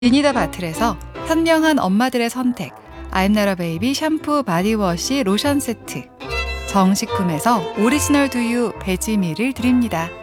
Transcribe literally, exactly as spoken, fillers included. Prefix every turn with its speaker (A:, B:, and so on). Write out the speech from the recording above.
A: 비니다 바틀에서 현명한 엄마들의 선택 아임나라 베이비 샴푸 바디워시 로션 세트, 정식품에서 오리지널 두유 배지밀을 드립니다.